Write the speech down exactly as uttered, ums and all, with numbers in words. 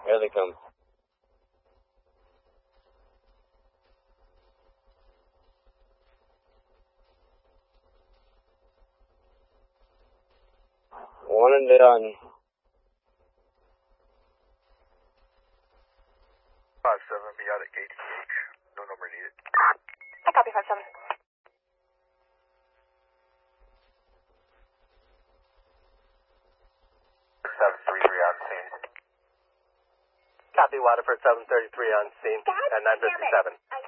Here they come. One and done. Five seven, be out at K T H. No number needed. I copy five seven. seven three three on scene. Copy Waterford seven thirty-three on scene God at nine fifty-seven. damn it. I